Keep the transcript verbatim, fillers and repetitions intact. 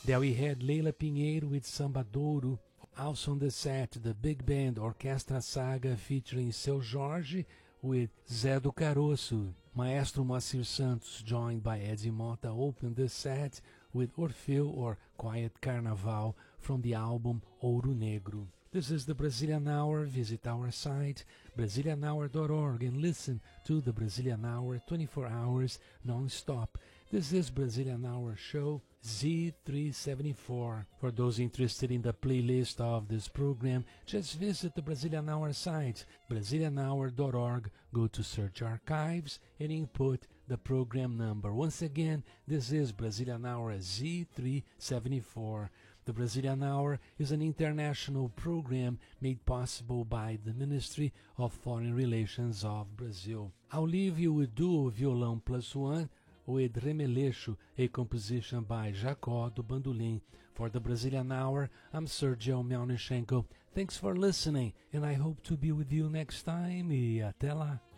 There we had Leila Pinheiro with Samba Douro. Also on the set, the big band Orquestra Saga featuring Seu Jorge with Zé do Caroço. Maestro Moacir Santos, joined by Eddie Mota, opened the set with Orfeu or Quiet Carnaval from the album Ouro Negro. This is the Brazilian Hour. Visit our site, Brazilian hour dot org, and listen to the Brazilian Hour twenty-four hours non-stop. This is Brazilian Hour Show Z three seventy-four. For those interested in the playlist of this program, just visit the Brazilian Hour site, Brazilian hour dot org. Go to Search Archives and input the program number. Once again, this is Brazilian Hour Z three seventy-four. The Brazilian Hour is an international program made possible by the Ministry of Foreign Relations of Brazil. I'll leave you with Duo Violão Plus One with Remeleixo, a composition by Jacó do Bandolim. For the Brazilian Hour, I'm Sergio Melnichenko. Thanks for listening, and I hope to be with you next time. E até lá!